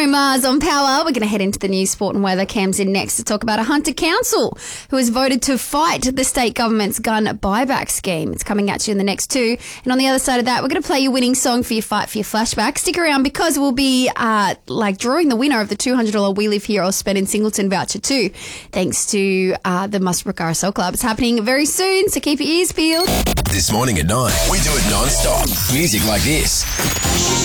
Mars on Power. We're going to head into the news, sport and weather. Cam's in next to talk about a Hunter Council who has voted to fight the state government's gun buyback scheme. It's coming at you in the next two. And on the other side of that, we're going to play your winning song for your fight for your flashback. Stick around because we'll be drawing the winner of the $200 We Live Here or Spend in Singleton voucher too, thanks to the Muswellbrook RSL Club. It's happening very soon, so keep your ears peeled. This morning at 9, we do it non-stop. Music like this.